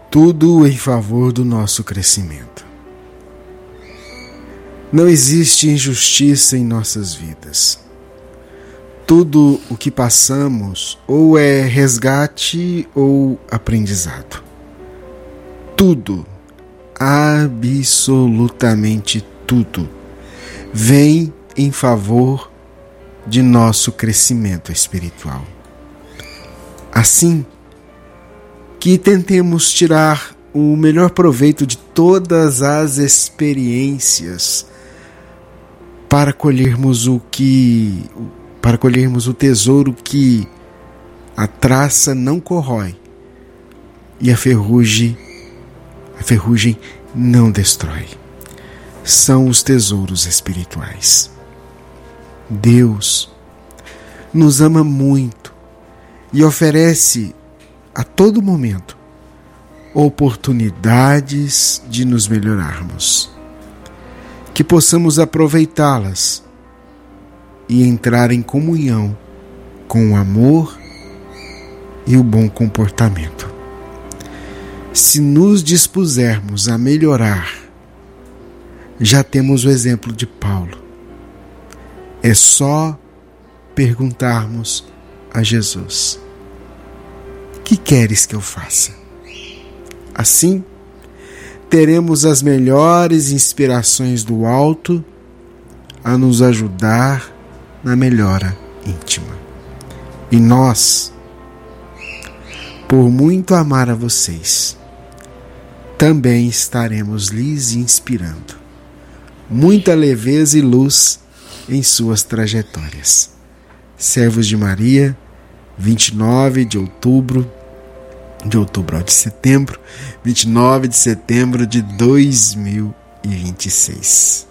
tudo em favor do nosso crescimento. Não existe injustiça em nossas vidas. Tudo o que passamos ou é resgate ou aprendizado. Tudo, absolutamente tudo, vem em favor de nosso crescimento espiritual. Assim, que tentemos tirar o melhor proveito de todas as experiências para colhermos o tesouro que a traça não corrói e a ferrugem não destrói. São os tesouros espirituais. Deus nos ama muito e oferece a todo momento oportunidades de nos melhorarmos, que possamos aproveitá-las e entrar em comunhão com o amor e o bom comportamento. Se nos dispusermos a melhorar, já temos o exemplo de Paulo. É só perguntarmos a Jesus: que queres que eu faça? Assim, teremos as melhores inspirações do alto a nos ajudar na melhora íntima. E nós, por muito amar a vocês, também estaremos lhes inspirando muita leveza e luz em suas trajetórias. Servos de Maria, 29 de setembro de 2026.